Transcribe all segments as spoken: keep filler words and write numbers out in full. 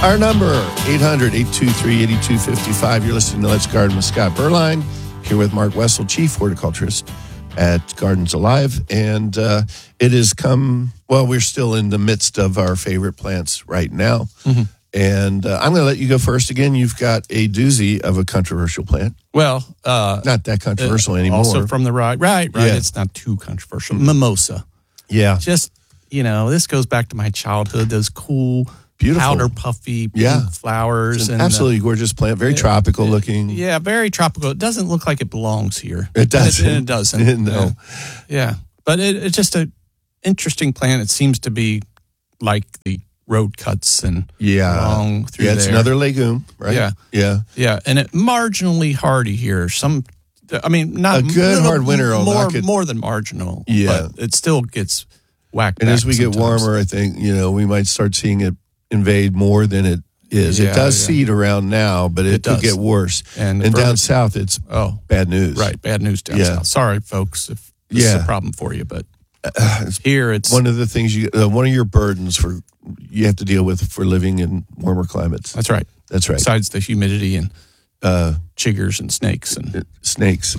Our number, eight hundred, eight two three, eight two five five. You're listening to Let's Garden with Scott Berline, here with Mark Wessel, Chief Horticulturist at Gardens Alive. And uh, it has come, well, we're still in the midst of our favorite plants right now. Mm-hmm. And uh, I'm going to let you go first again. You've got a doozy of a controversial plant. Well, uh, not that controversial uh, anymore. Also from the right, right, right. Yeah. It's not too controversial. Mimosa. Yeah. Just, you know, this goes back to my childhood. Those cool, beautiful, powder puffy pink yeah. flowers. It's an and, absolutely uh, gorgeous plant. Very it, tropical it, looking. Yeah, very tropical. It doesn't look like it belongs here. It doesn't. It, it doesn't. No. Yeah. yeah. But it, it's just an interesting plant. It seems to be like the road cuts and yeah. along through Yeah, it's there. another legume, right? Yeah. Yeah. Yeah. And it marginally hardy here. Some, I mean, not a good little, hard winter will more, knock it. more than marginal. Yeah. But it still gets whacked And back as we sometimes. get warmer, I think, you know, we might start seeing it invade more than it is. Yeah, it does yeah. seed around now, but it, It could does. get worse. And, and the down bird- south, it's oh, bad news. right. Bad news down Yeah. south. Sorry, folks, if this Yeah. is a problem for you, but Uh, it's here it's one of the things you, uh, one of your burdens for you have to deal with for living in warmer climates. that's right. That's right. Besides the humidity and Uh, chiggers and snakes and snakes.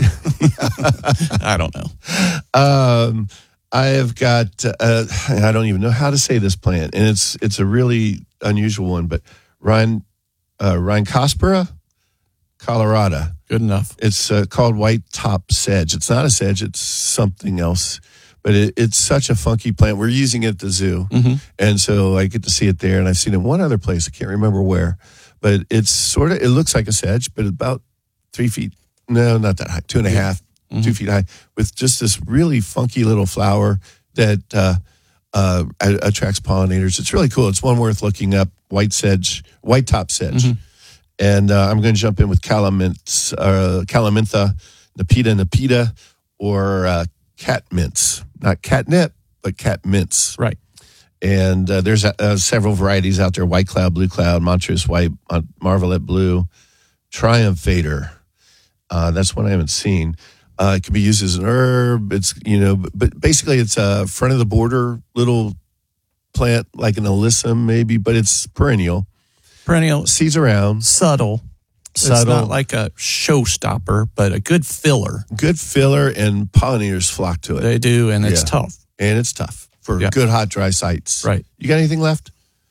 I don't know. Um, I have got. Uh, I don't even know how to say this plant, and it's it's a really unusual one. But Rhine, uh, Rhynchospora colorata. Good enough. It's uh, called white top sedge. It's not a sedge. It's something else. But it, it's such a funky plant. We're using it at the zoo, Mm-hmm. and so I get to see it there. And I've seen it one other place. I can't remember where, but it's sort of. It looks like a sedge, but about three feet. No, not that high. Two and a half. Mm-hmm. Two feet high, with just this really funky little flower that uh, uh, attracts pollinators. It's really cool. It's one worth looking up. White sedge, white top sedge, Mm-hmm. and uh, I'm going to jump in with calamintha, uh, calamintha, nepeta, nepeta, or uh, cat mints. Not catnip, but cat mints. Right. And uh, there's uh, several varieties out there: white cloud, blue cloud, monstrous white, uh, marvelet blue, triumphator. Uh, that's one I haven't seen. Uh, it can be used as an herb. It's, you know, but, but basically it's a front of the border little plant like an alyssum maybe, but it's perennial. Perennial, Seeds around. subtle. Subtle. It's not like a showstopper, but a good filler. Good filler, and pollinators flock to it. They do, and it's Yeah. tough. And it's tough for Yeah. good hot dry sites. Right. You got anything left?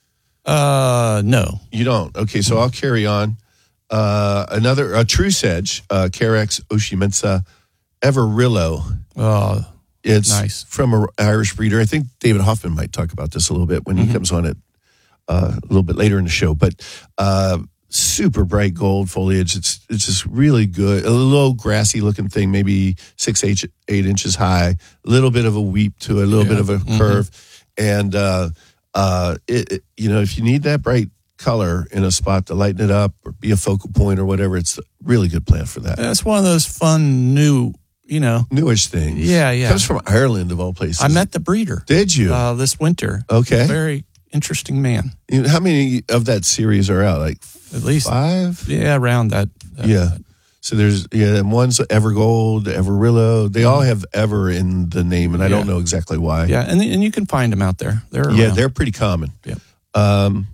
Uh, no. You don't. Okay, so I'll carry on. Uh, another, a true sedge, uh, Carex oshimensa everillo. Uh, It's Nice. from an Irish breeder. I think David Hoffman might talk about this a little bit when he Mhm. comes on it uh, a little bit later in the show. But uh, super bright gold foliage. It's it's just really good. A little grassy looking thing, maybe six, eight, eight inches high. A little bit of a weep to it, a little Yeah. bit of a Mhm. curve. And, uh, uh, it, it, you know, if you need that bright color in a spot to lighten it up or be a focal point or whatever, it's a really good plant for that. That's one of those fun new, you know. Newish things. Yeah, yeah. Comes from Ireland, of all places. I met the breeder Did you? uh, this winter. Okay. Very interesting man. You know, how many of that series are out? Like At least, five? yeah, around that. that Yeah. So there's, yeah, and one's Evergold, Everillo. They all have Ever in the name, and I don't Yeah. know exactly why. Yeah, and and you can find them out there. They're Yeah, around. they're pretty common. Yeah. Um,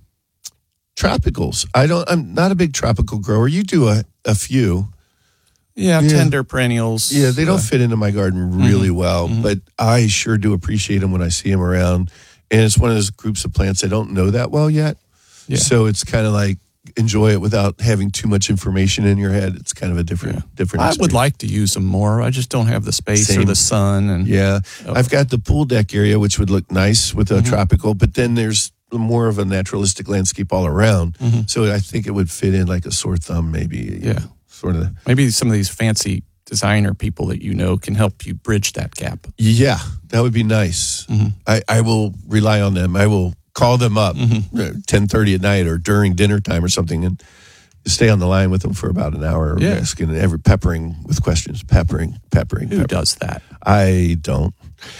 tropicals. I don't, I'm not a big tropical grower. You do a, a few. yeah, Yeah. tender perennials. Yeah, they don't Uh, fit into my garden really well, Mhm. but I sure do appreciate them when I see them around. And it's one of those groups of plants I don't know that well yet. Yeah. So it's kind of like enjoy it without having too much information in your head. It's kind of a different, Yeah. different. I would experience. like to use them more. I just don't have the space or Same. the sun. And Yeah, Oh. I've got the pool deck area, which would look nice with a Mhm. tropical, but then there's more of a naturalistic landscape all around. Mhm. So I think it would fit in like a sore thumb, maybe. Yeah. Sort of. maybe some of these fancy designer people that you know can help you bridge that gap. Yeah, that would be nice. Mhm. I, I will rely on them. I will call them up Mhm. ten thirty at night or during dinner time or something and stay on the line with them for about an hour, Yeah. asking every peppering with questions, peppering, peppering. Who peppering. does that? I don't.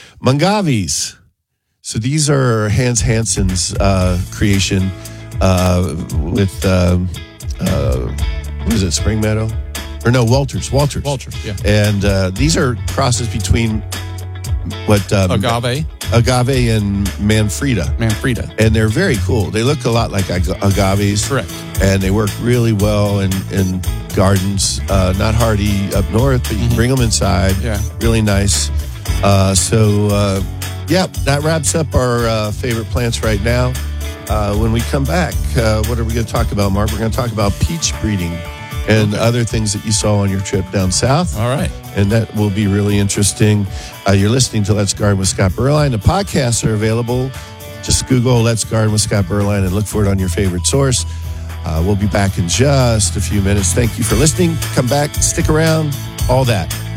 Mangavis. So these are Hans Hansen's uh, creation uh, with, um, uh, what is it, Spring Meadow? Or no, Walters. Walters. Walters, yeah. And uh, these are crosses between what um, Agave, agave and manfreda. Manfreda. And they're very cool. They look a lot like ag- agaves. Correct. And they work really well in, in gardens. Uh, not hardy up north, but you Mm-hmm. can bring them inside. Yeah. Really nice. Uh, so, uh, yeah, that wraps up our uh, favorite plants right now. Uh, when we come back, uh, what are we going to talk about, Mark? We're going to talk about peach breeding and Okay. other things that you saw on your trip down south. All right. And that will be really interesting. Uh, you're listening to Let's Garden with Scott Berline. The podcasts are available. Just Google Let's Garden with Scott Berline and look for it on your favorite source. Uh, we'll be back in just a few minutes. Thank you for listening. Come back, stick around, all that.